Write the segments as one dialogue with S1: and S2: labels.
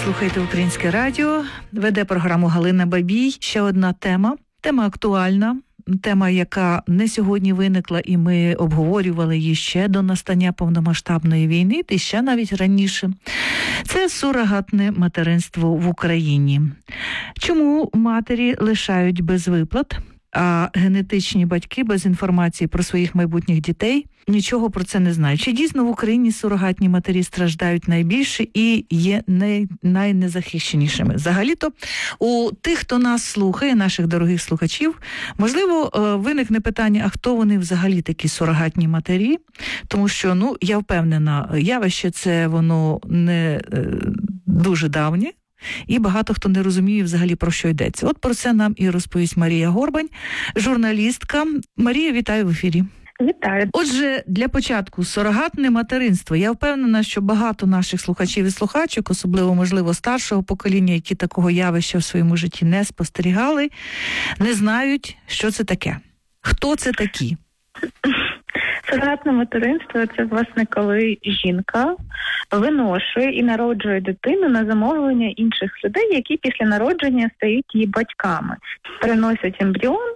S1: слухаєте Українське радіо. Веде програму Галина Бабій. Ще одна тема. Тема актуальна. Тема, яка не сьогодні виникла, і ми обговорювали її ще до настання повномасштабної війни, і ще навіть раніше. Це сурогатне материнство в Україні. Чому матері лишають без виплат, а генетичні батьки без інформації про своїх майбутніх дітей нічого про це не знають? Чи дійсно в Україні сурогатні матері страждають найбільше і є найнезахищенішими? Взагалі-то у тих, хто нас слухає, наших дорогих слухачів, можливо, виникне питання, а хто вони взагалі такі сурогатні матері? Тому що, я впевнена, явище це воно не дуже давнє. І багато хто не розуміє взагалі, про що йдеться. От про це нам і розповість Марія Горбань, журналістка. Марія, вітаю в ефірі.
S2: Вітаю.
S1: Отже, для початку, сурогатне материнство. Я впевнена, що багато наших слухачів і слухачок, особливо, можливо, старшого покоління, які такого явища в своєму житті не спостерігали, не знають, що це таке. Хто це такі?
S2: Сурогатне материнство – це, власне, коли жінка виношує і народжує дитину на замовлення інших людей, які після народження стають її батьками. Переносять ембріон,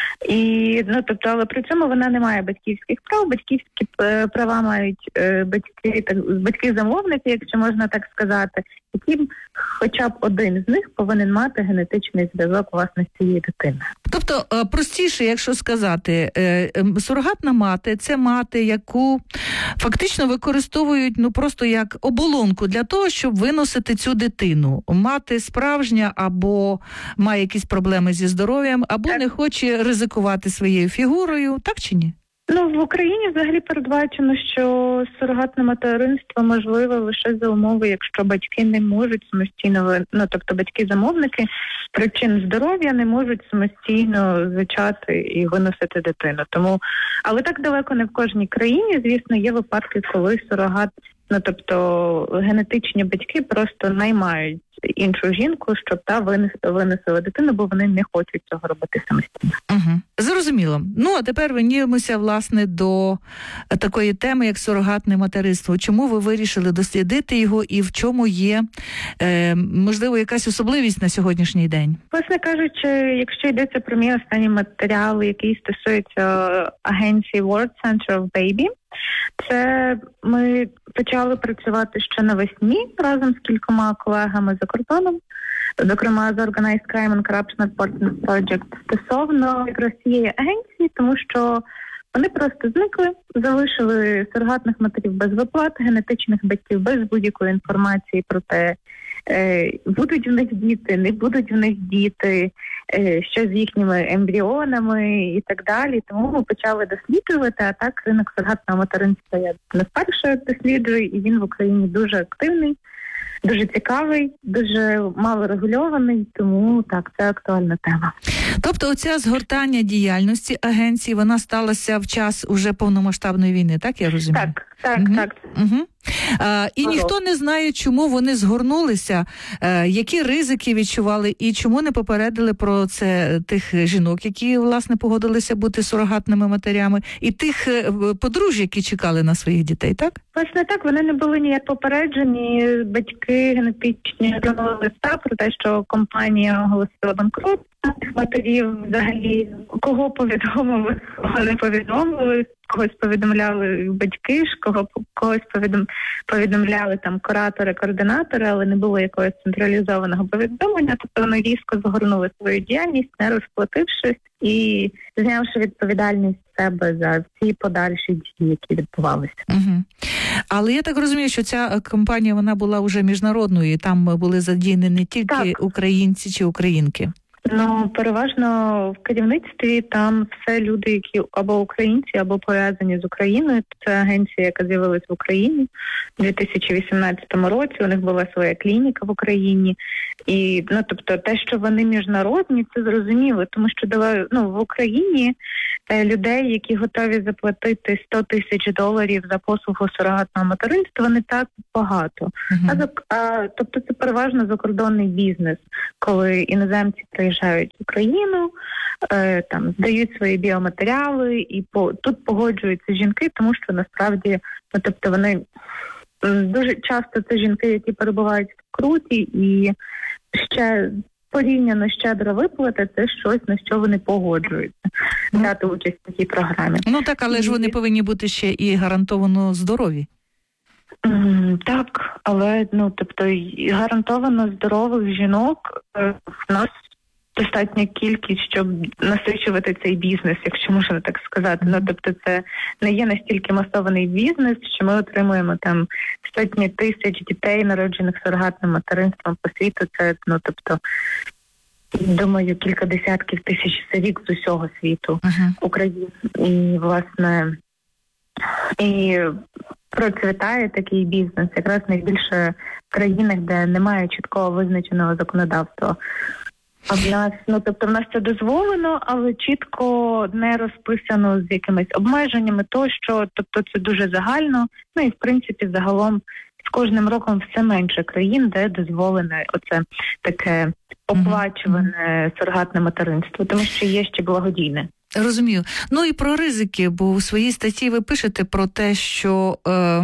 S2: але при цьому вона не має батьківських прав. Батьківські права мають батьки-замовники, якщо можна так сказати, яким хоча б один з них повинен мати генетичний зв'язок, власне, з цією дитиною.
S1: Тобто, простіше, якщо сказати, сурогатна мати – це мати, яку фактично використовують просто як оболонку для того, щоб виносити цю дитину. Мати справжня або має якісь проблеми зі здоров'ям, або не хоче ризикувати своєю фігурою, так чи ні?
S2: В Україні взагалі передбачено, що сурогатне материнство можливе лише за умови, якщо батьки не можуть самостійно, тобто батьки-замовники з причин здоров'я не можуть самостійно зачати і виносити дитину. Але так далеко не в кожній країні, звісно, є випадки, коли сурогат, генетичні батьки просто наймають іншу жінку, щоб та винесла дитину, бо вони не хочуть цього робити самостійно.
S1: Угу. Зрозуміло. А тепер вернімося, власне, до такої теми, як сурогатне материнство. Чому ви вирішили дослідити його і в чому є, можливо, якась особливість на сьогоднішній день?
S2: Власне кажучи, якщо йдеться про мій останній матеріал, який стосується агенції World Center of Baby, це ми почали працювати ще навесні разом з кількома колегами за кордоном, зокрема з Organized Crime and Corruption Reporting Project, стосовно якраз цієї агенції, тому що вони просто зникли, залишили сурогатних матерів без виплат, генетичних батьків без будь-якої інформації про те, будуть в них діти, не будуть в них діти, що з їхніми ембріонами і так далі. Тому ми почали досліджувати, а так ринок сурогатного материнства я не вперше досліджую, і він в Україні дуже активний, дуже цікавий, дуже мало регульований, тому так, це актуальна тема.
S1: Тобто оця згортання діяльності агенції, вона сталася в час уже повномасштабної війни, так я розумію?
S2: Так.
S1: Угу. І ніхто не знає, чому вони згорнулися, які ризики відчували і чому не попередили про це тих жінок, які, власне, погодилися бути сурогатними матерями, і тих подружжя, які чекали на своїх дітей, так?
S2: Власне так, вони не були ніяк попереджені, батьки генетичні отримали листа про те, що компанія оголосила банкрут. Матерів взагалі, кого повідомили, кого не повідомили, когось повідомляли батьки, когось повідомляли там куратори, координатори, але не було якогось централізованого повідомлення, тобто вони різко загорнули свою діяльність, не розплатившись і знявши відповідальність себе за всі подальші дії, які відбувалися.
S1: Угу. Але я так розумію, що ця компанія, вона була вже міжнародною, і там були задіяні не тільки українці чи українки.
S2: Переважно в керівництві там все люди, які або українці, або пов'язані з Україною. Це агенція, яка з'явилась в Україні у 2018 році. У них була своя клініка в Україні. І, те, що вони міжнародні, це зрозуміло, тому що в Україні людей, які готові заплатити $100 тисяч за послугу сурогатного материнства, не так багато. Тобто це переважно закордонний бізнес, коли іноземці приїжджають в Україну, здають свої біоматеріали, і тут погоджуються жінки, тому що насправді, вони дуже часто це жінки, які перебувають круті, і ще порівняно щедро виплати – це щось, на що вони погоджуються брати участь в такій програмі.
S1: Ну так, але ж вони повинні бути ще і гарантовано здорові.
S2: Так, але і гарантовано здорових жінок в нас достатня кількість, щоб насичувати цей бізнес, якщо можна так сказати. Це не є настільки масований бізнес, що ми отримуємо там сотні тисяч дітей, народжених сурогатним материнством по світу. Це, думаю, кілька десятків тисяч за рік з усього світу України. І, власне, і процвітає такий бізнес якраз найбільше в країнах, де немає чіткого визначеного законодавства. А в нас, в нас це дозволено, але чітко не розписано з якимись обмеженнями тощо, це дуже загально. І, в принципі, загалом з кожним роком все менше країн, де дозволене оце таке оплачуване сурогатне материнство, тому що є ще благодійне.
S1: Розумію. Ну і про ризики, бо у своїй статті ви пишете про те, що,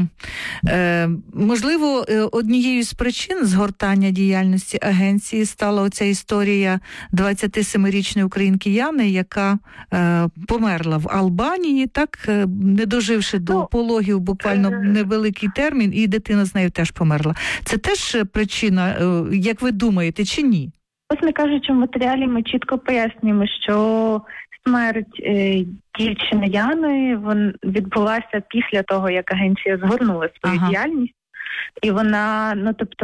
S1: можливо, однією з причин згортання діяльності агенції стала оця історія 27-річної українки Яни, яка померла в Албанії, так, не доживши до пологів буквально невеликий термін, і дитина з нею теж померла. Це теж причина, як ви думаєте, чи ні?
S2: Власне кажучи, в матеріалі ми чітко пояснюємо, що смерть дівчини Яни відбулася після того, як агенція згорнула свою діяльність. І вона,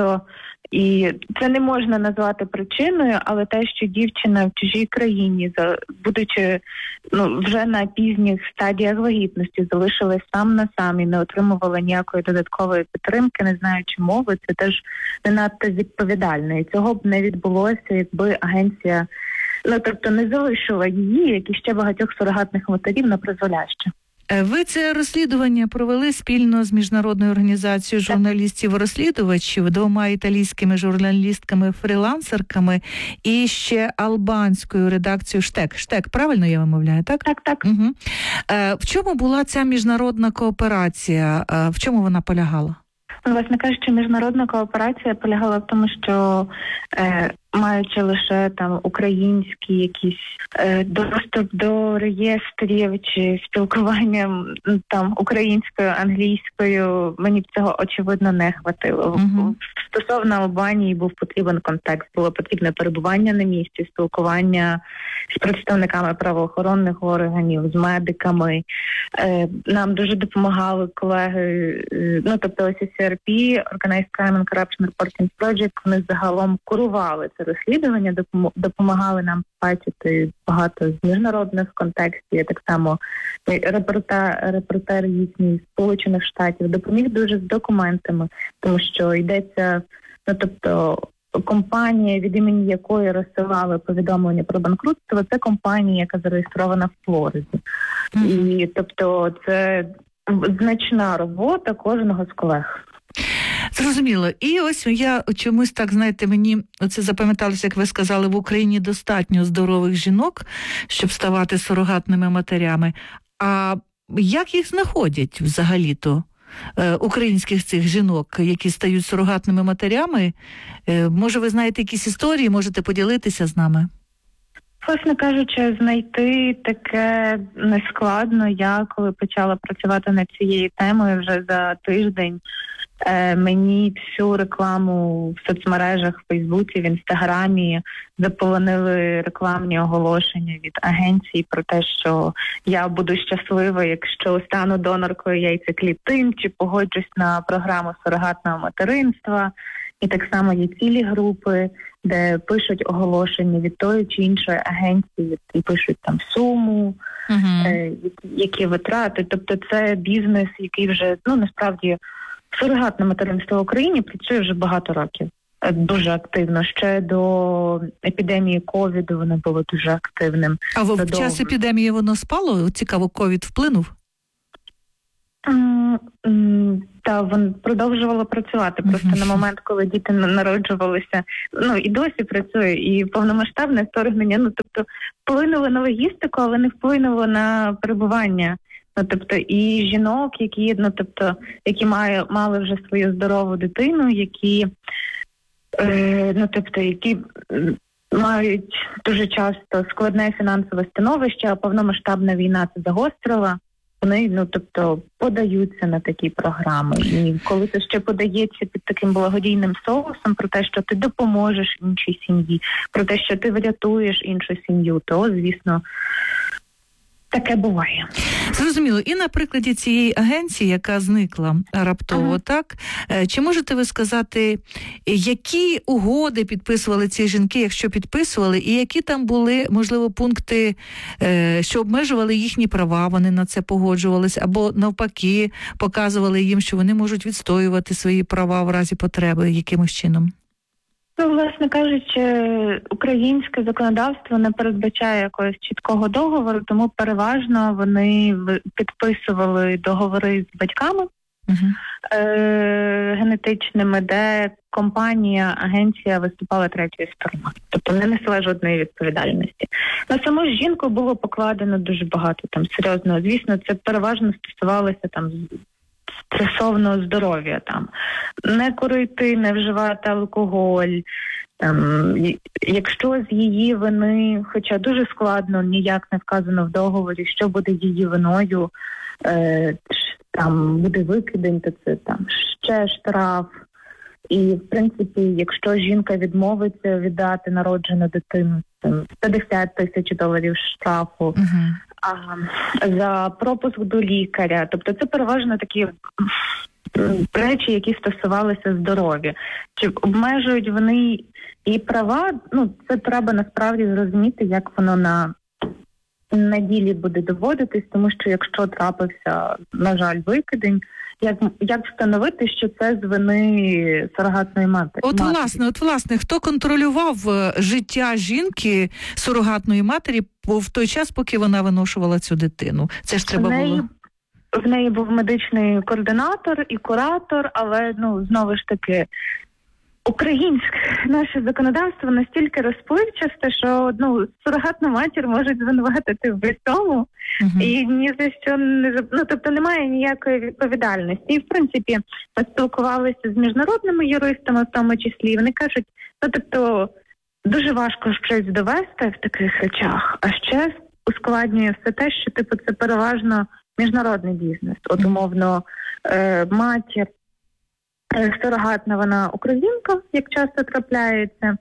S2: і це не можна назвати причиною, але те, що дівчина в чужій країні, будучи вже на пізніх стадіях вагітності, залишилась сам на сам і не отримувала ніякої додаткової підтримки, не знаючи мови, це теж не надто відповідально. І цього б не відбулося, якби агенція не залишила її, як і ще багатьох сурогатних матерів, на призволяще.
S1: Ви це розслідування провели спільно з міжнародною організацією журналістів-розслідувачів, 2 італійськими журналістками-фрілансерками і ще албанською редакцією «Штек». «Штек», правильно я вимовляю, так?
S2: Так.
S1: Угу. В чому була ця міжнародна кооперація? В чому вона полягала?
S2: Власне кажучи, міжнародна кооперація полягала в тому, що маючи лише там українські якісь доступ до реєстрів чи спілкування там українською, англійською, мені б цього очевидно не хватило. Стосовно Албанії був потрібен контекст, було потрібне перебування на місці, спілкування з представниками правоохоронних органів, з медиками. Нам дуже допомагали колеги, OCCRP, Organized Crime and Corruption Reporting Project, вони загалом курували це розслідування, допомагали нам бачити багато з міжнародних контекстів, так само репортер їхній з Сполучених Штатів допоміг дуже з документами, тому що йдеться, компанія, від імені якої розсилали повідомлення про банкрутство, це компанія, яка зареєстрована в Флориді. І, це значна робота кожного з колег.
S1: Зрозуміло. І ось я чомусь так, мені оце запам'яталося, як ви сказали, в Україні достатньо здорових жінок, щоб ставати сурогатними матерями. А як їх знаходять взагалі-то? Українських цих жінок, які стають сурогатними матерями? Може, ви знаєте якісь історії, можете поділитися з нами?
S2: Власне кажучи, знайти таке нескладно. Я, коли почала працювати над цією темою, вже за тиждень мені всю рекламу в соцмережах, в Фейсбуці, в Інстаграмі заполонили рекламні оголошення від агенції про те, що я буду щаслива, якщо стану доноркою яйцеклітин, чи погоджусь на програму сурогатного материнства. І так само є цілі групи, де пишуть оголошення від тої чи іншої агенції, і пишуть там суму, які витрати. Тобто це бізнес, який вже, насправді, сурогатне материнство в Україні працює вже багато років. Дуже активно. Ще до епідемії ковіду воно було дуже активним.
S1: А в час епідемії воно спало? Цікаво, ковід вплинув?
S2: Та воно продовжувало працювати. Просто на момент, коли діти народжувалися, і досі працює, і повномасштабне вторгнення, вплинуло на логістику, але не вплинуло на перебування. І жінок, які мали вже свою здорову дитину, які тобто, які мають дуже часто складне фінансове становище, а повномасштабна війна це загострила. Вони, подаються на такі програми. І коли це ще подається під таким благодійним соусом про те, що ти допоможеш іншій сім'ї, про те, що ти врятуєш іншу сім'ю, то, звісно, таке буває.
S1: Зрозуміло. І на прикладі цієї агенції, яка зникла раптово, так? Чи можете ви сказати, які угоди підписували ці жінки, якщо підписували, і які там були, можливо, пункти, що обмежували їхні права, вони на це погоджувались, або навпаки показували їм, що вони можуть відстоювати свої права в разі потреби якимось чином?
S2: Власне кажучи, українське законодавство не передбачає якогось чіткого договору, тому переважно вони підписували договори з батьками генетичними, де компанія, агенція виступала третьою стороною. Тобто не несла жодної відповідальності. На саму жінку було покладено дуже багато серйозного. Звісно, це переважно стосувалося стосовно здоров'я, не курити, не вживати алкоголь. Якщо з її вини, хоча дуже складно, ніяк не вказано в договорі, що буде її виною, буде викидень, то це ще штраф. І, в принципі, якщо жінка відмовиться віддати народжену дитину, $50 тисяч штрафу, за пропуск до лікаря. Тобто це переважно такі речі, які стосувалися здоров'я. Чи обмежують вони і права? Це треба насправді зрозуміти, як воно на ділі буде доводитись, тому що якщо трапився, на жаль, викидень, як встановити, що це з вини сурогатної матері?
S1: От власне, хто контролював життя жінки сурогатної матері в той час, поки вона виношувала цю дитину? Це ж треба було...
S2: В неї був медичний координатор і куратор, але, знову ж таки, українське наше законодавство настільки розпливчасте, що сурогатну матір можуть звинуватити в цьому, і ні за що тобто немає ніякої відповідальності. І в принципі ми спілкувалися з міжнародними юристами, в тому числі, і вони кажуть, дуже важко щось довести в таких речах, а ще ускладнює все те, що це переважно міжнародний бізнес. От умовно матір сурогатна, вона українка, як часто трапляється.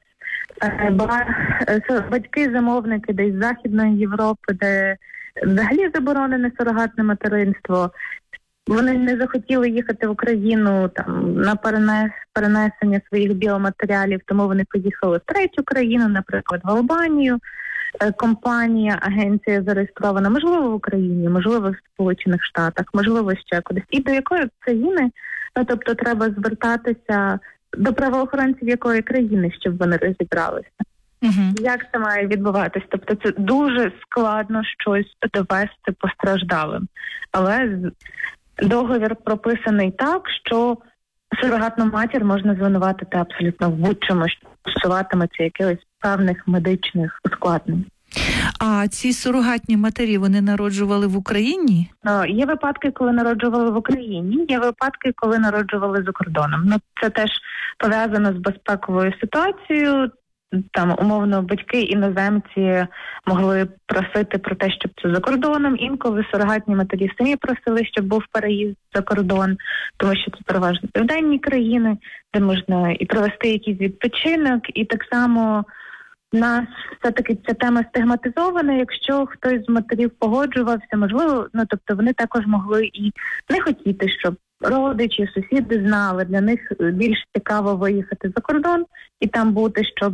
S2: Батьки-замовники десь з Західної Європи, де взагалі заборонене сурогатне материнство. Вони не захотіли їхати в Україну на перенесення своїх біоматеріалів, тому вони поїхали в третю країну, наприклад, в Албанію. Компанія, агенція зареєстрована, можливо, в Україні, можливо, в Сполучених Штатах, можливо, ще кудись. І до якої країни, треба звертатися до правоохоронців якої країни, щоб вони розібралися. Як це має відбуватись? Тобто це дуже складно щось довести постраждалим. Але договір прописаний так, що сурогатну матір можна звинуватити абсолютно в будь-чому, що стосуватиметься якихось певних медичних ускладнень.
S1: А ці сурогатні матері, вони народжували в Україні?
S2: Є випадки, коли народжували в Україні, є випадки, коли народжували за кордоном. Це теж пов'язано з безпековою ситуацією. Умовно, батьки-іноземці могли просити про те, щоб це за кордоном. Інколи сурогатні матері самі просили, щоб був переїзд за кордон, тому що це переважно південні країни, де можна і провести якийсь відпочинок, і так само у нас все-таки ця тема стигматизована. Якщо хтось з матерів погоджувався, можливо, вони також могли і не хотіти, щоб родичі, сусіди знали. Для них більш цікаво виїхати за кордон і там бути, щоб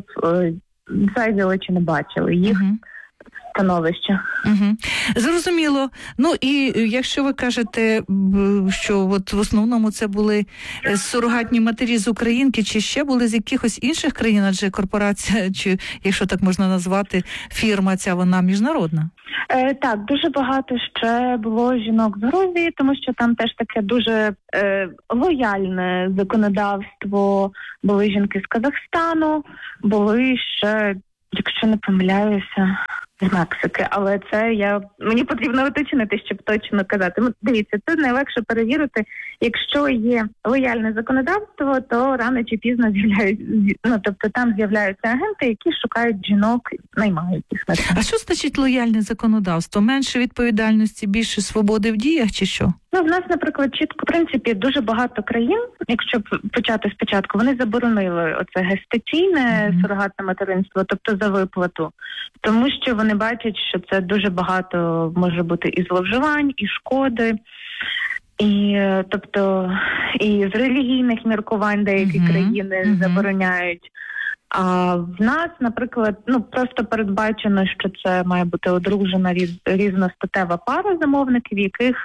S2: зайві чи не бачили їх становище.
S1: Зрозуміло. І якщо ви кажете, що от в основному це були сурогатні матері з Українки, чи ще були з якихось інших країн, адже корпорація, чи, якщо так можна назвати, фірма ця, вона міжнародна?
S2: Так, дуже багато ще було жінок з Грузії, тому що там теж таке дуже лояльне законодавство. Були жінки з Казахстану, були ще, якщо не помиляюся, з Мексики, але мені потрібно уточнити, щоб точно казати. Дивіться, це найлегше перевірити. Якщо є лояльне законодавство, то рано чи пізно там з'являються агенти, які шукають жінок, наймають їх на це.
S1: А що значить лояльне законодавство? Менше відповідальності, більше свободи в діях чи що?
S2: В нас, наприклад, чітко, в принципі, дуже багато країн, якщо почати спочатку, вони заборонили оце гестаційне сурогатне материнство, тобто за виплату, тому що вони бачать, що це дуже багато може бути і зловживань, і шкоди, і з релігійних міркувань деякі країни забороняють. А в нас, наприклад, просто передбачено, що це має бути одружена різностатева пара замовників, в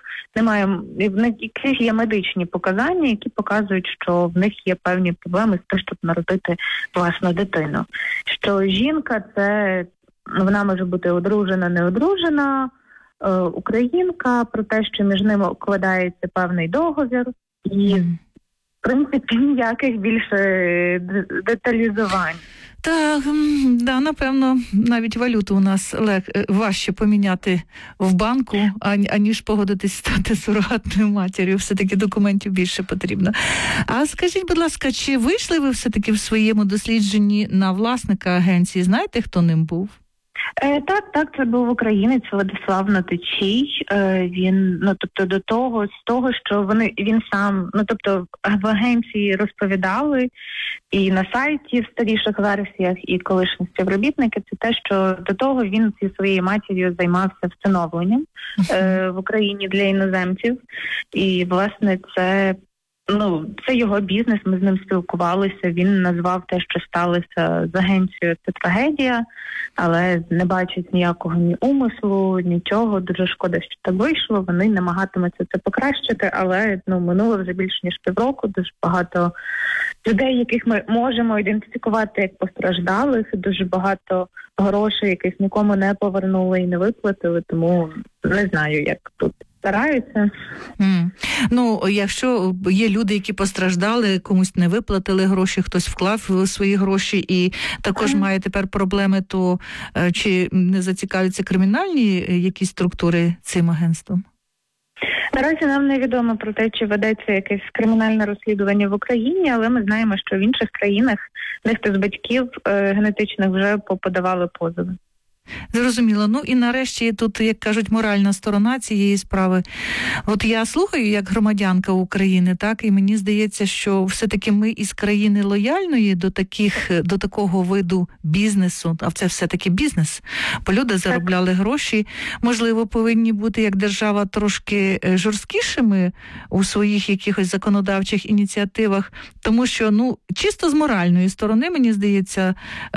S2: яких є медичні показання, які показують, що в них є певні проблеми з тим, щоб народити власну дитину. Що жінка вона може бути одружена, не одружена, українка, про те, що між ними укладається певний договір і в принципі, ніяких більше деталізувань.
S1: Так, напевно, навіть валюту у нас важче поміняти в банку, аніж погодитись стати сурогатною матір'ю. Все-таки документів більше потрібно. А скажіть, будь ласка, чи вийшли ви все-таки в своєму дослідженні на власника агенції? Знаєте, хто ним був?
S2: Так, це був українець Владислав Наточій. Він, до того, з того, що він сам, в агенції розповідали і на сайті в старіших версіях, і колишні співробітники, це те, що до того він зі своєю матір'ю займався всиновленням в Україні для іноземців. І, власне, це його бізнес, ми з ним спілкувалися, він назвав те, що сталося з агенцією, це трагедія, але не бачить ніякого ні умислу, нічого, дуже шкода, що так вийшло, вони намагатимуться це покращити, але минуло вже більше ніж півроку, дуже багато людей, яких ми можемо ідентифікувати як постраждалих, дуже багато грошей, яких нікому не повернули і не виплатили, тому не знаю, як тут. Стараються.
S1: Якщо є люди, які постраждали, комусь не виплатили гроші, хтось вклав свої гроші і також має тепер проблеми, то чи не зацікавляться кримінальні якісь структури цим агентством?
S2: Наразі нам невідомо про те, чи ведеться якесь кримінальне розслідування в Україні, але ми знаємо, що в інших країнах дехто з батьків генетичних вже подавали позови.
S1: Зрозуміло. І нарешті тут, як кажуть, моральна сторона цієї справи. От я слухаю як громадянка України, так, і мені здається, що все-таки ми із країни лояльної до такого виду бізнесу, а це все-таки бізнес, бо люди заробляли гроші, можливо, повинні бути як держава трошки жорсткішими у своїх якихось законодавчих ініціативах, тому що, чисто з моральної сторони, мені здається,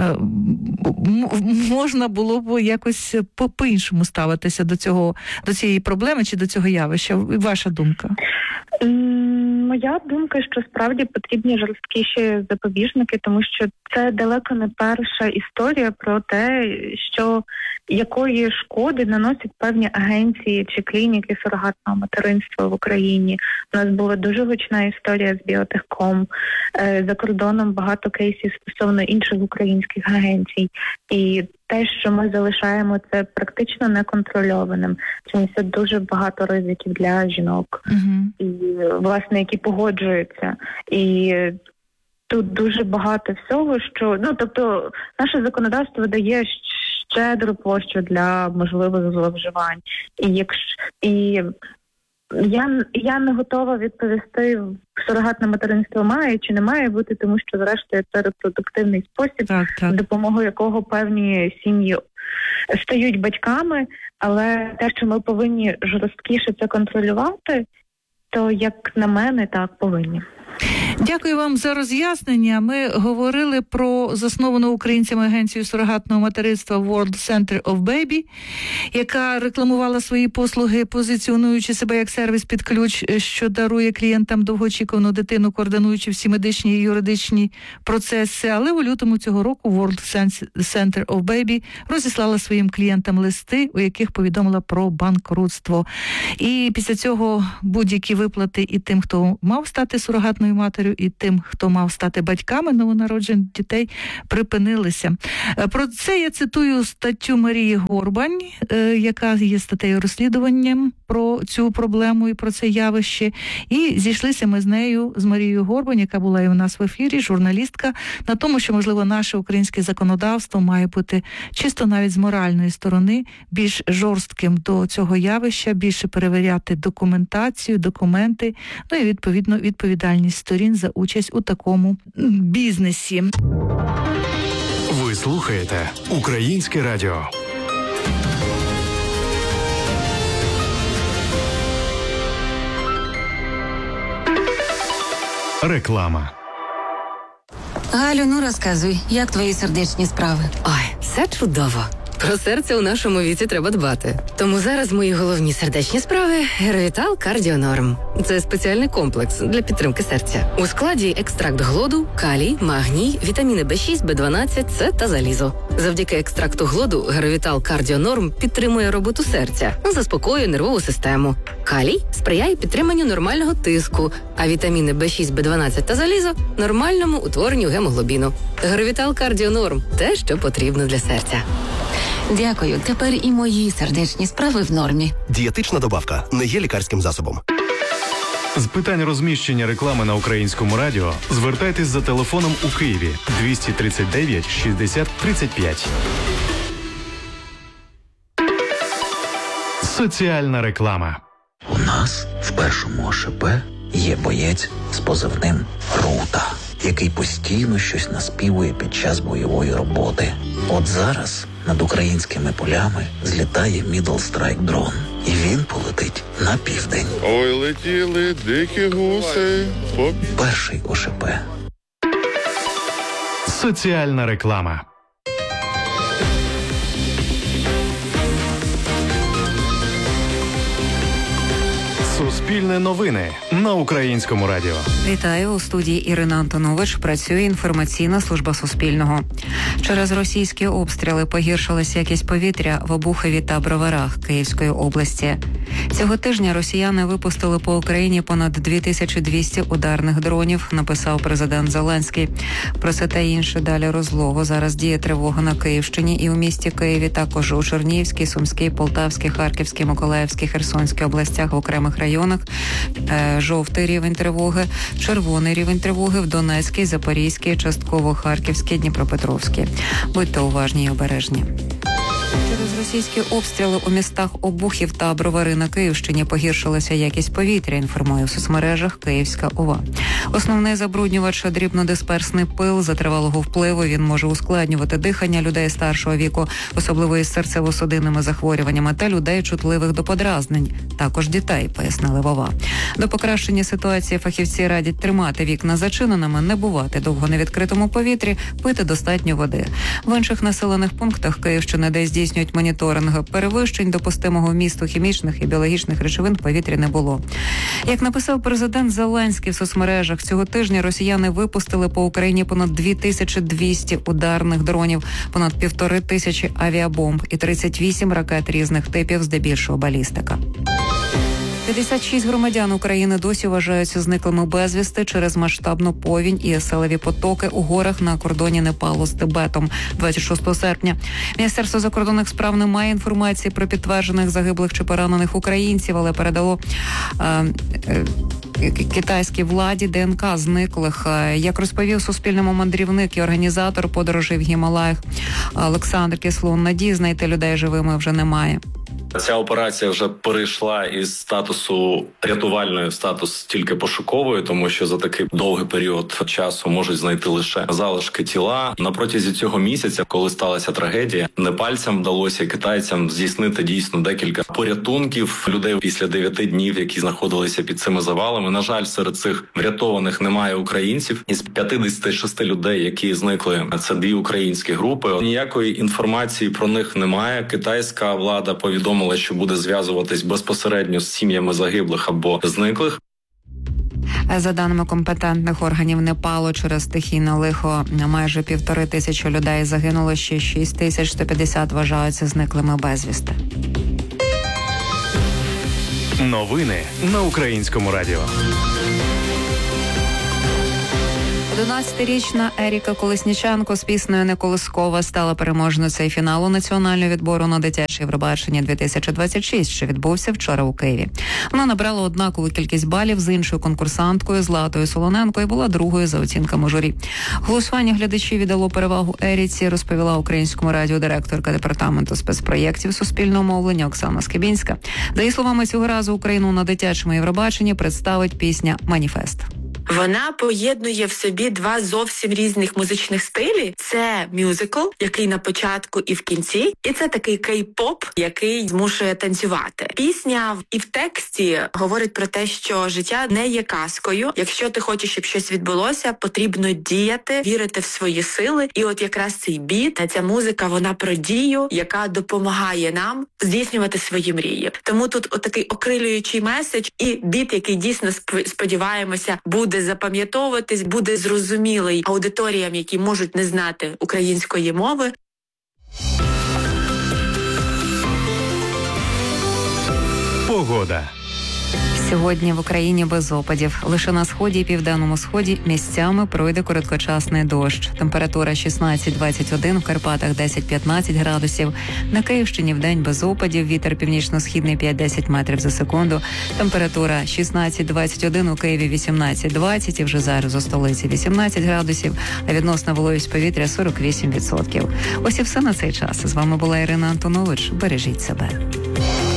S1: можна було б якось по-іншому ставитися до цієї проблеми чи до цього явища. Ваша думка?
S2: Моя думка, що справді потрібні жорсткіші запобіжники, тому що це далеко не перша історія про те, що якої шкоди наносять певні агенції чи клініки сурогатного материнства в Україні. У нас була дуже гучна історія з Біотехком. За кордоном багато кейсів стосовно інших українських агенцій. І те, що ми залишаємо це практично неконтрольованим. Це несе дуже багато ризиків для жінок, і, власне, які погоджуються. І тут дуже багато всього, що, наше законодавство дає щедру площу для можливих зловживань. Я не готова відповісти, сурогатне материнство має чи не має бути, тому що, зрештою, це репродуктивний спосіб, з допомогою якого певні сім'ї стають батьками, але те, що ми повинні жорсткіше це контролювати, то, як на мене, так повинні.
S1: Дякую вам за роз'яснення. Ми говорили про засновану українцями агенцію сурогатного материнства World Center of Baby, яка рекламувала свої послуги, позиціонуючи себе як сервіс під ключ, що дарує клієнтам довгоочікувану дитину, координуючи всі медичні і юридичні процеси. Але у лютому цього року World Center of Baby розіслала своїм клієнтам листи, у яких повідомила про банкрутство. І після цього будь-які виплати і тим, хто мав стати сурогатною матір'ю, і тим, хто мав стати батьками новонароджених дітей, припинилися. Про це я цитую статтю Марії Горбань, яка є статтею розслідуванням про цю проблему і про це явище. І зійшлися ми з нею, з Марією Горбань, яка була і у нас в ефірі, журналістка, на тому, що, можливо, наше українське законодавство має бути чисто навіть з моральної сторони більш жорстким до цього явища, більше перевіряти документацію, документи, ну і, відповідно, відповідальність сторін за участь у такому бізнесі.
S3: Ви слухаєте Українське радіо. Реклама.
S4: Галю, ну розказуй, як твої сердечні справи?
S5: Ой, все чудово. Про серце у нашому віці треба дбати. Тому зараз мої головні сердечні справи – Геровітал Кардіонорм. Це спеціальний комплекс для підтримки серця. У складі екстракт глоду, калій, магній, вітаміни B6, B12, С та залізо. Завдяки екстракту глоду Геровітал Кардіонорм підтримує роботу серця, заспокоює нервову систему. Калій сприяє підтриманню нормального тиску, а вітаміни B6, B12 та залізо – нормальному утворенню гемоглобіну. Геровітал Кардіонорм – те, що потрібно для серця.
S4: Дякую, тепер і мої сердечні справи в нормі.
S6: Дієтична добавка не є лікарським засобом.
S3: З питань розміщення реклами на Українському радіо звертайтесь за телефоном у Києві 239 60 35. Соціальна реклама.
S7: У нас в першому ОШП є боєць з позивним «Рута», який постійно щось наспівує під час бойової роботи. От зараз над українськими полями злітає Middle Strike дрон, і він полетить на південь.
S8: Ой, летіли дикі гуси.
S7: Перший ОШП.
S3: Соціальна реклама. Суспільне новини на Українському радіо.
S9: Вітаю, у студії Ірина Антонович. Працює інформаційна служба Суспільного. Через російські обстріли погіршилась якість повітря в Обухові та Броварах Київської області. Цього тижня росіяни випустили по Україні понад 2200 ударних дронів, написав президент Зеленський. Про це та інше далі розлого. Зараз діє тривога на Київщині і у місті Києві, також у Чернігівській, Сумській, Полтавській, Харківській, Миколаївській, Херсонській областях, в окремих районах. Жовтий рівень тривоги, червоний рівень тривоги в Донецькій, Запорізькій, частково Харківській, Дніпропетровській. Будьте уважні й обережні. Через російські обстріли у містах Обухів та Бровари на Київщині погіршилася якість повітря, інформує у соцмережах Київська ОВА. Основний забруднювач – дрібнодисперсний пил. За тривалого впливу він може ускладнювати дихання людей старшого віку, особливо із серцево-судинними захворюваннями, та людей, чутливих до подразнень, також дітей, пояснили в ОВА. До покращення ситуації фахівці радять тримати вікна зачиненими, не бувати довго на відкритому повітрі, пити достатньо води. В інших населених пунктах Київщини, де здійснюють моніторинг перевищень допустимого вмісту хімічних і біологічних речовин, повітря не було. Як написав президент Зеленський в соцмережах, цього тижня росіяни випустили по Україні понад 2200 ударних дронів, понад 1500 авіабомб і 38 ракет різних типів, здебільшого балістика. 56 громадян України досі вважаються зниклими безвісти через масштабну повінь і селеві потоки у горах на кордоні Непалу з Тибетом 26 серпня. Міністерство закордонних справ не має інформації про підтверджених загиблих чи поранених українців, але передало китайській владі ДНК зниклих. Як розповів Суспільному мандрівник і організатор подорожей в Гімалаях Олександр Кислун, надії знайти людей живими вже немає.
S10: Ця операція вже перейшла із статусу рятувальної в статус тільки пошукової, тому що за такий довгий період часу можуть знайти лише залишки тіла. На протязі цього місяця, коли сталася трагедія, непальцям вдалося китайцям здійснити дійсно декілька порятунків людей після 9 днів, які знаходилися під цими завалами. На жаль, серед цих врятованих немає українців. Із 56 людей, які зникли, це 2 українські групи. Ніякої інформації про них немає. Китайська влада повідомила, що буде зв'язуватись безпосередньо з сім'ями загиблих або зниклих.
S9: За даними компетентних органів Непалу, через стихійне лихо майже 1500 людей загинуло, ще 6150 вважаються зниклими безвісти.
S3: Новини на Українському радіо.
S9: 11-річна Еріка Колесніченко з піснею «Не колискова» стала переможницею фіналу національного відбору на дитяче Євробачення 2026, що відбувся вчора у Києві. Вона набрала однакову кількість балів з іншою конкурсанткою Златою Солоненко і була другою за оцінками журі. Голосування глядачів віддало перевагу Еріці, розповіла Українському радіо директорка департаменту спецпроєктів суспільного мовлення Оксана Скибінська. За її словами, цього разу Україну на дитячому Євробаченні представить пісня «Маніфест».
S11: Вона поєднує в собі два зовсім різних музичних стилі. Це мюзикл, який на початку і в кінці, і це такий кей-поп, який змушує танцювати. Пісня і в тексті говорить про те, що життя не є казкою. Якщо ти хочеш, щоб щось відбулося, потрібно діяти, вірити в свої сили. І от якраз цей біт, ця музика, вона про дію, яка допомагає нам здійснювати свої мрії. Тому тут отакий окрилюючий меседж і біт, який дійсно, сподіваємося, буде запам'ятовуватись, буде зрозумілий аудиторіям, які можуть не знати української мови.
S3: Погода.
S9: Сьогодні в Україні без опадів. Лише на сході і південному сході місцями пройде короткочасний дощ. Температура 16-21, в Карпатах 10-15 градусів. На Київщині вдень без опадів, вітер північно-східний 5-10 метрів за секунду. Температура 16-21, у Києві 18-20 і вже зараз у столиці 18 градусів, а відносна вологість повітря 48%. Ось і все на цей час. З вами була Ірина Антонович. Бережіть себе.